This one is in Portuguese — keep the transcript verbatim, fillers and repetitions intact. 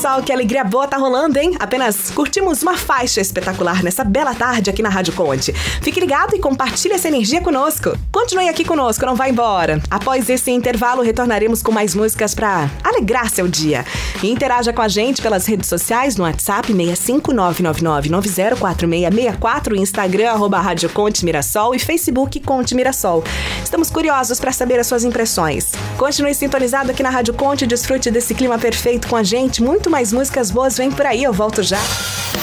pessoal, que alegria boa tá rolando, hein? Apenas curtimos uma faixa espetacular nessa bela tarde aqui na Rádio Conte. Fique ligado e compartilhe essa energia conosco. Continue aqui conosco, não vai embora. Após esse intervalo, retornaremos com mais músicas pra alegrar seu dia. E interaja com a gente pelas redes sociais no WhatsApp seis cinco nove nove nove nove zero quatro seis seis quatro, Instagram arroba Rádio Conte Mirassol e Facebook Conte Mirassol. Estamos curiosos para saber as suas impressões. Continue sintonizado aqui na Rádio Conte e desfrute desse clima perfeito com a gente. Muito mais músicas boas vem por aí, eu volto já.